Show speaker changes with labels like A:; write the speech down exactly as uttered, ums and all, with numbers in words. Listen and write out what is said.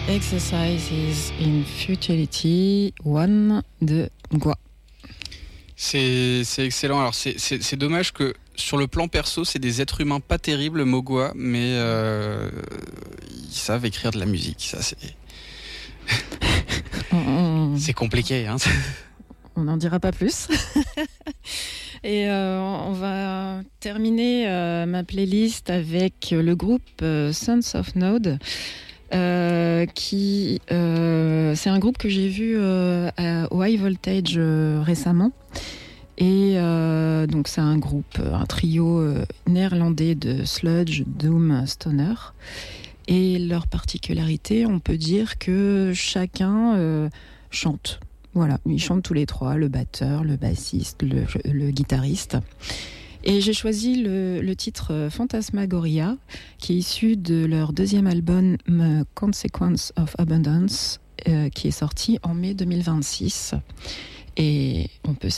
A: Exercises in Futility one de Gwa.
B: C'est, c'est excellent. Alors c'est, c'est, c'est dommage que sur le plan perso, c'est des êtres humains pas terribles, Mogwa, mais euh, ils savent écrire de la musique. Ça, c'est c'est compliqué. Hein.
A: On n'en dira pas plus. Et euh, on va terminer euh, ma playlist avec le groupe euh, Sons of Node. Euh, qui euh, c'est un groupe que j'ai vu euh, à, au High Voltage euh, récemment et euh, donc c'est un groupe, un trio euh, néerlandais de sludge, doom, stoner, et leur particularité, on peut dire que chacun euh, chante. Voilà, ils chantent tous les trois, le batteur, le bassiste, le, le guitariste. Et j'ai choisi le, le titre Phantasmagoria, qui est issu de leur deuxième album Consequence of Abundance, euh, qui est sorti en mai deux mille vingt-six. Et on peut